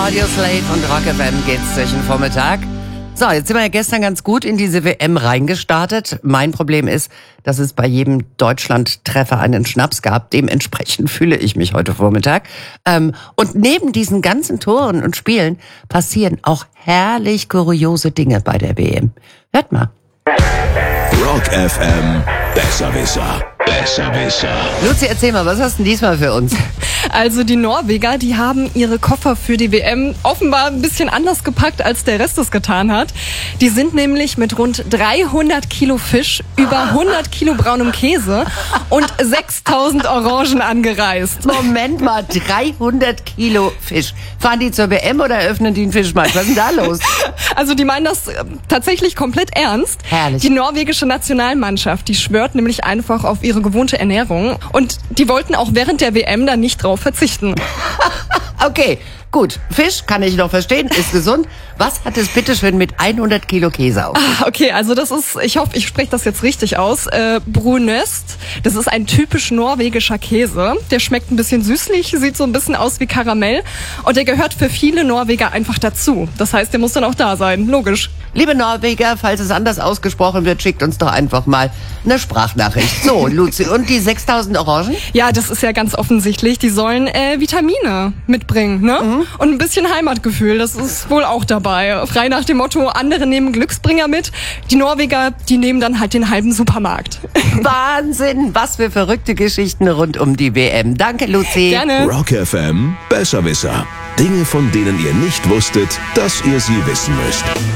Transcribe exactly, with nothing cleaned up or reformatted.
Radio Slave und Rock F M geht's durch den Vormittag. So, jetzt sind wir ja gestern ganz gut in diese W M reingestartet. Mein Problem ist, dass es bei jedem Deutschland-Treffer einen Schnaps gab. Dementsprechend fühle ich mich heute Vormittag. Ähm, und neben diesen ganzen Toren und Spielen passieren auch herrlich kuriose Dinge bei der W M. Hört mal. Rock F M, Besserwisser, Besserwisser. Luzi, erzähl mal, was hast du denn diesmal für uns? Also die Norweger, die haben ihre Koffer für die W M offenbar ein bisschen anders gepackt, als der Rest es getan hat. Die sind nämlich mit rund dreihundert Kilo Fisch, über hundert Kilo braunem Käse und sechstausend Orangen angereist. Moment mal, dreihundert Kilo Fisch. Fahren die zur W M oder eröffnen die einen Fischmarkt? Was ist denn da los? Also die meinen das äh, tatsächlich komplett ernst. Herrlich. Die norwegische Nationalmannschaft, die schwört nämlich einfach auf ihre gewohnte Ernährung. Und die wollten auch während der W M da nicht drauf verzichten. Okay, gut. Fisch kann ich noch verstehen, ist gesund. Was hat es bitteschön mit hundert Kilo Käse auf? Ah, okay, also das ist, ich hoffe, ich spreche das jetzt richtig aus, äh, Brunøst. Das ist ein typisch norwegischer Käse. Der schmeckt ein bisschen süßlich, sieht so ein bisschen aus wie Karamell. Und der gehört für viele Norweger einfach dazu. Das heißt, der muss dann auch da sein, logisch. Liebe Norweger, falls es anders ausgesprochen wird, schickt uns doch einfach mal eine Sprachnachricht. So, Luzi, und die sechstausend Orangen? Ja, das ist ja ganz offensichtlich. Die sollen äh, Vitamine mitbringen, ne? Mhm. Und ein bisschen Heimatgefühl, das ist wohl auch dabei. Frei nach dem Motto, andere nehmen Glücksbringer mit, die Norweger, die nehmen dann halt den halben Supermarkt. Wahnsinn, was für verrückte Geschichten rund um die W M. Danke, Luzi. Gerne. Rock F M, Besserwisser. Dinge, von denen ihr nicht wusstet, dass ihr sie wissen müsst.